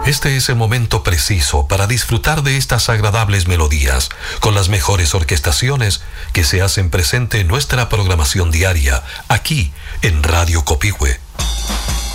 Este es el momento preciso para disfrutar de estas agradables melodías, con las mejores orquestaciones que se hacen presente en nuestra programación diaria, aquí en Radio Copihue.